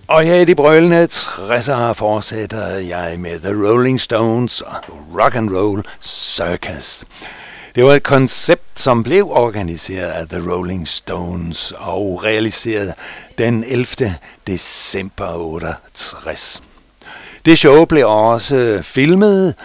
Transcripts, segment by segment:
Og her i de brølende 60'ere fortsætter jeg med The Rolling Stones og Rock and Roll Circus. Det var et koncept, som blev organiseret af The Rolling Stones og realiseret den 11. december 68. Det show blev også filmet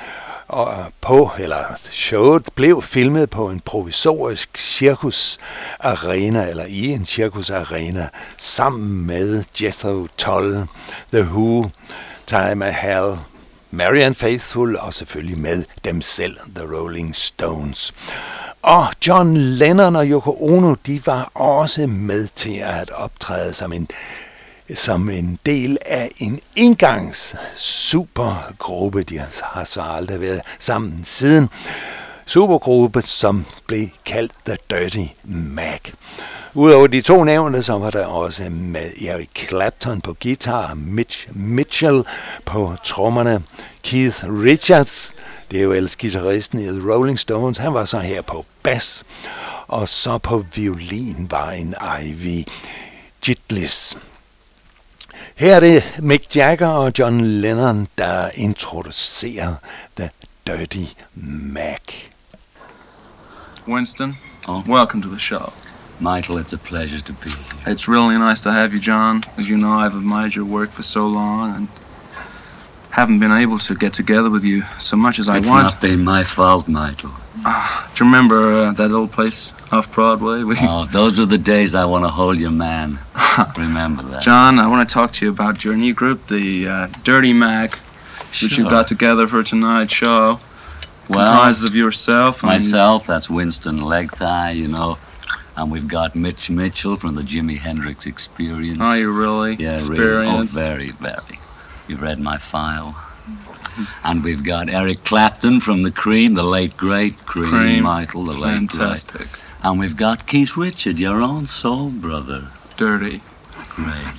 showet blev filmet på en provisorisk cirkusarena, eller i en cirkusarena, sammen med Jethro Tull, The Who, Taj Mahal, Marianne Faithfull og selvfølgelig med dem selv, The Rolling Stones. Og John Lennon og Yoko Ono, de var også med til at optræde som en del af en engangs supergruppe. De har så aldrig været sammen siden. Supergruppe, som blev kaldt The Dirty Mac. Udover de to nævnte, så var der også med Eric Clapton på guitar, Mitch Mitchell på trommerne, Keith Richards, det er jo ellers guitaristen i The Rolling Stones, han var så her på bas, og så på violin var en Ivy Gitlis. Her er det Mick Jagger og John Lennon, der introducerer The Dirty Mac. Winston, welcome to the show. Michael, it's a pleasure to be here. It's really nice to have you, John. As you know, I've admired your work for so long and haven't been able to get together with you so much as I want. It's not been my fault, Michael. Do you remember that old place off Broadway? Those are the days I want to hold you, man. Remember that. John, I want to talk to you about your new group, the Dirty Mac, which you got together for tonight's show. Comprises of yourself. Myself, that's Winston Legthigh, you know. And we've got Mitch Mitchell from the Jimi Hendrix Experience. Oh, you really? Yeah, experienced? Really. Oh, very, very. You've read my file. And we've got Eric Clapton from the Cream, the late great Cream. Michael, the late Fantastic. Great. And we've got Keith Richard, your own soul brother. Dirty. Great.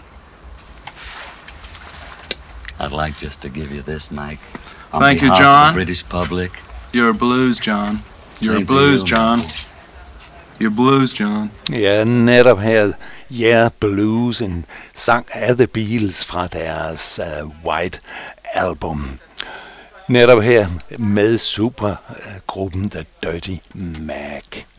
I'd like just to give you this, Mike. Thank you, John. The British public. You're a blues, John. You're Same a blues, you, John. Michael. You're blues, John. Ja, netop her, Yeah Blues, en sang af The Beatles fra deres White Album. Netop her med supergruppen The Dirty Mac.